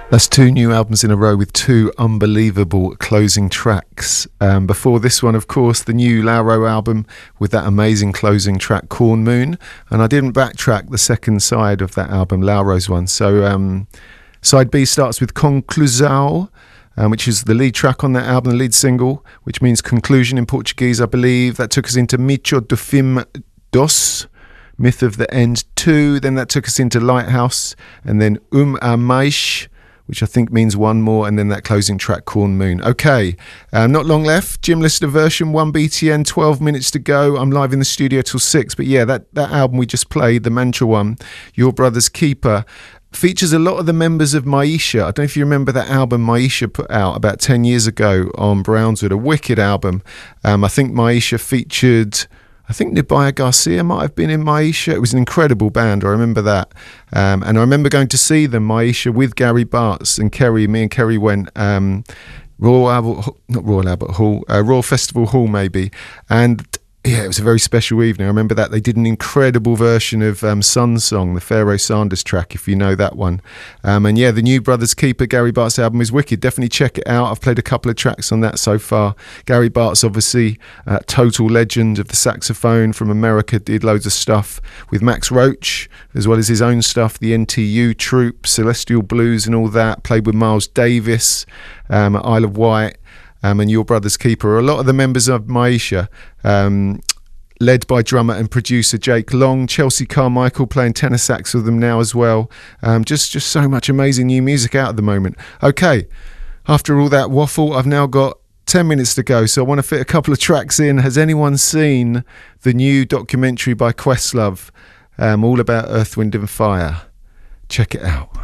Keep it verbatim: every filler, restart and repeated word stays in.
That's two new albums in a row with two unbelievable closing tracks. Um, before this one, of course, the new Lauro album with that amazing closing track, Corn Moon. And I didn't backtrack the second side of that album, Lauro's one. So um, side B starts with Conclusão, um, which is the lead track on that album, the lead single, which means conclusion in Portuguese, I believe. That took us into Mito do Fim Dos, Myth of the End two. Then that took us into Lighthouse, and then Um a Mais, which I think means one more, and then that closing track, Corn Moon. Okay, uh, not long left. Jim Lister version, one B T N, twelve minutes to go. I'm live in the studio till six. But yeah, that, that album we just played, the Mantra one, Your Brother's Keeper, features a lot of the members of Maisha. I don't know if you remember that album Maisha put out about ten years ago on Brownswood, a wicked album. Um, I think Maisha featured... I think Nibaya Garcia might have been in Maisha. It was an incredible band, I remember that. Um, and I remember going to see them, Maisha, with Gary Bartz and Kerry. Me and Kerry went um, Royal Albert, not Royal Albert Hall, uh, Royal Festival Hall maybe. And yeah, it was a very special evening. I remember that. They did an incredible version of um, Sun's Song, the Pharaoh Sanders track, if you know that one. Um, and yeah, the new Brothers Keeper, Gary Bart's album is wicked. Definitely check it out. I've played a couple of tracks on that so far. Gary Bart's obviously a total legend of the saxophone from America, did loads of stuff with Max Roach, as well as his own stuff, the N T U Troupe, Celestial Blues and all that. Played with Miles Davis um, at Isle of Wight. Um, and Your Brother's Keeper. A lot of the members of Maisha, um, led by drummer and producer Jake Long, Chelsea Carmichael playing tenor sax with them now as well. Um, just, just so much amazing new music out at the moment. Okay, after all that waffle, I've now got ten minutes to go, so I want to fit a couple of tracks in. Has anyone seen the new documentary by Questlove, um, all about Earth, Wind and Fire? Check it out.